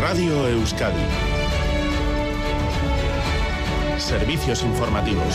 Radio Euskadi. Servicios informativos.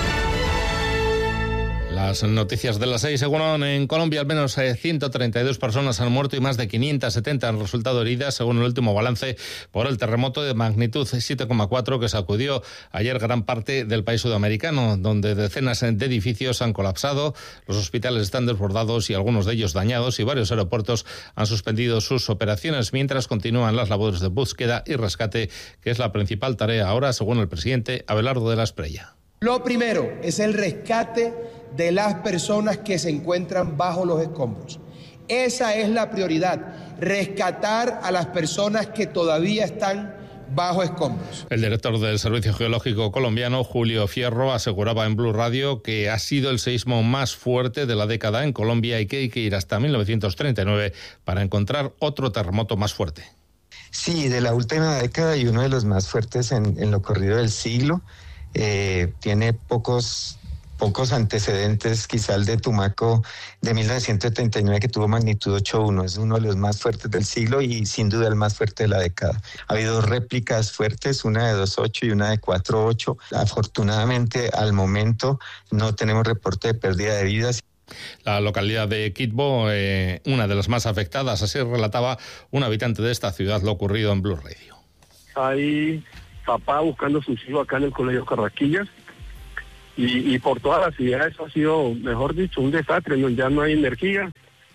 Las noticias de las 6. Según en Colombia, al menos 132 personas han muerto y más de 570 han resultado heridas, según el último balance, por el terremoto de magnitud 7,4 que sacudió ayer gran parte del país sudamericano, donde decenas de edificios han colapsado, los hospitales están desbordados y algunos de ellos dañados, y varios aeropuertos han suspendido sus operaciones, mientras continúan las labores de búsqueda y rescate, que es la principal tarea ahora, según el presidente Abelardo de la Espriella. Lo primero es el rescate de las personas que se encuentran bajo los escombros. Esa es la prioridad, rescatar a las personas que todavía están bajo escombros. El director del Servicio Geológico colombiano, Julio Fierro, aseguraba en Blue Radio que ha sido el seísmo más fuerte de la década en Colombia y que hay que ir hasta 1939 para encontrar otro terremoto más fuerte. Sí, de la última década y uno de los más fuertes en lo corrido del siglo. Tiene pocos antecedentes, quizá el de Tumaco de 1939, que tuvo magnitud 8.1, es uno de los más fuertes del siglo y sin duda el más fuerte de la década. Ha habido réplicas fuertes, una de 2.8 y una de 4.8. Afortunadamente, al momento no tenemos reporte de pérdida de vidas. La localidad de Quitbo, una de las más afectadas, así relataba un habitante de esta ciudad lo ocurrido en Blue Radio. Hay papá buscando a sus hijos acá en el colegio Carraquillas y por todas las ideas eso ha sido, mejor dicho, un desastre. Ya no hay energía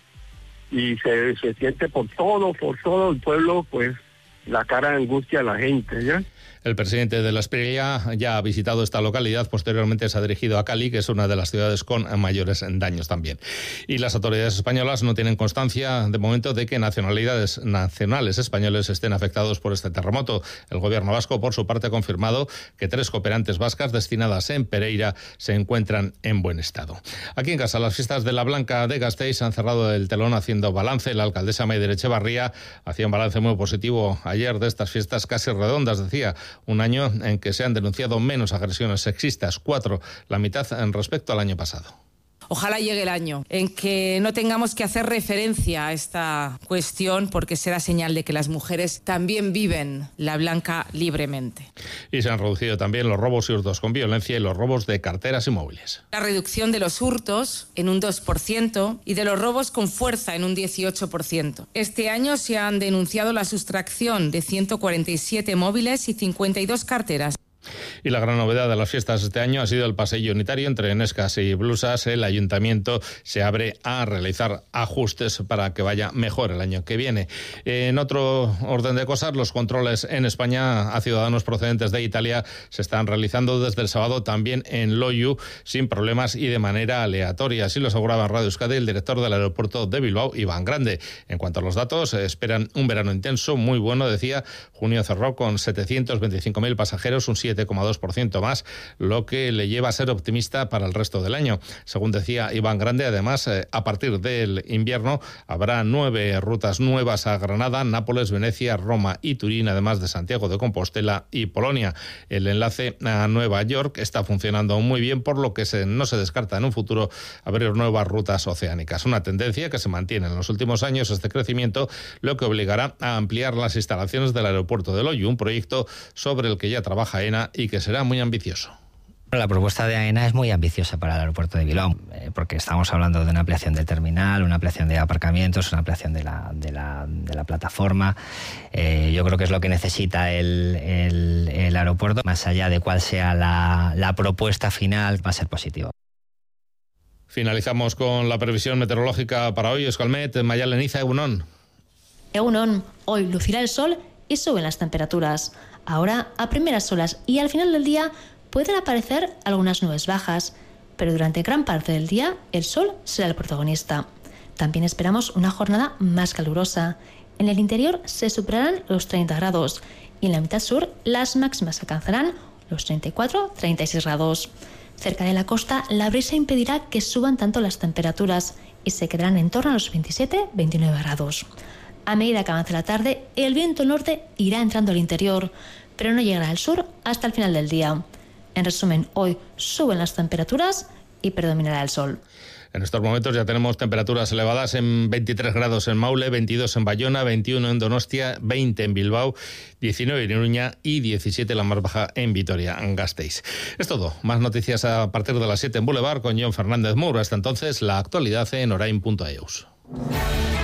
y se siente por todo el pueblo, pues, la cara de angustia de la gente, ¿ya? El presidente de la Espriella ya ha visitado esta localidad, posteriormente se ha dirigido a Cali, que es una de las ciudades con mayores daños también. Y las autoridades españolas no tienen constancia de momento de que nacionales españoles estén afectados por este terremoto. El gobierno vasco, por su parte, ha confirmado que 3 cooperantes vascas destinadas en Pereira se encuentran en buen estado. Aquí en casa, las fiestas de la Blanca de Gasteiz han cerrado el telón haciendo balance. La alcaldesa Maider Etxebarria hacía un balance muy positivo ayer de estas fiestas casi redondas, decía. Un año en que se han denunciado menos agresiones sexistas, 4, la mitad respecto al año pasado. Ojalá llegue el año en que no tengamos que hacer referencia a esta cuestión, porque será señal de que las mujeres también viven la Blanca libremente. Y se han reducido también los robos y hurtos con violencia y los robos de carteras y móviles. La reducción de los hurtos en un 2% y de los robos con fuerza en un 18%. Este año se han denunciado la sustracción de 147 móviles y 52 carteras. Y la gran novedad de las fiestas este año ha sido el paseo unitario entre Enescas y Blusas. El ayuntamiento se abre a realizar ajustes para que vaya mejor el año que viene. En otro orden de cosas, los controles en España a ciudadanos procedentes de Italia se están realizando desde el sábado también en Loiu, sin problemas y de manera aleatoria. Así lo aseguraba en Radio Euskadi el director del aeropuerto de Bilbao, Iván Grande. En cuanto a los datos, esperan un verano intenso, muy bueno, decía. Junio cerró con 725.000 pasajeros, un 7,2% más, lo que le lleva a ser optimista para el resto del año. Según decía Iván Grande, además, a partir del invierno habrá 9 rutas nuevas a Granada, Nápoles, Venecia, Roma y Turín, además de Santiago de Compostela y Polonia. El enlace a Nueva York está funcionando muy bien, por lo que no se descarta en un futuro abrir nuevas rutas oceánicas. Una tendencia que se mantiene en los últimos años, este crecimiento, lo que obligará a ampliar las instalaciones del aeropuerto de Loiu, un proyecto sobre el que ya trabaja AENA y que será muy ambicioso. La propuesta de AENA es muy ambiciosa para el aeropuerto de Bilbao, porque estamos hablando de una ampliación del terminal, una ampliación de aparcamientos, una ampliación de la plataforma. Yo creo que es lo que necesita el aeropuerto. Más allá de cuál sea la propuesta final, va a ser positivo. Finalizamos con la previsión meteorológica para hoy. Euskalmet, Mayalen Iza, Egunon. Egunon, hoy lucirá el sol y suben las temperaturas. Ahora, a primeras horas y al final del día, pueden aparecer algunas nubes bajas, pero durante gran parte del día el sol será el protagonista. También esperamos una jornada más calurosa. En el interior se superarán los 30 grados y en la mitad sur las máximas alcanzarán los 34-36 grados. Cerca de la costa, la brisa impedirá que suban tanto las temperaturas y se quedarán en torno a los 27-29 grados. A medida que avance la tarde, el viento norte irá entrando al interior, pero no llegará al sur hasta el final del día. En resumen, hoy suben las temperaturas y predominará el sol. En estos momentos ya tenemos temperaturas elevadas en 23 grados en Maule, 22 en Bayona, 21 en Donostia, 20 en Bilbao, 19 en Iruña y 17 la más baja en Vitoria-Gasteiz. Es todo. Más noticias a partir de las 7 en Boulevard con John Fernández Moore. Hasta entonces, la actualidad en orain.eus.